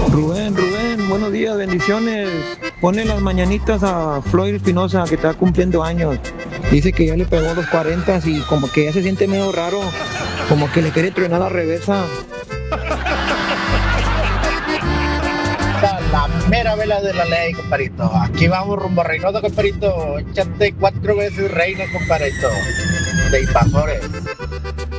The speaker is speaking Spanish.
Rubén, buenos días, bendiciones. Ponle las mañanitas a Floyd Espinosa que está cumpliendo años. Dice que ya le pegó los 40 y como que ya se siente medio raro, como que le quiere tronar la reversa. La mera vela de la ley, comparito. Aquí vamos rumbo a Reynosa, comparito. Échate 4 veces reina, comparito. De invasores.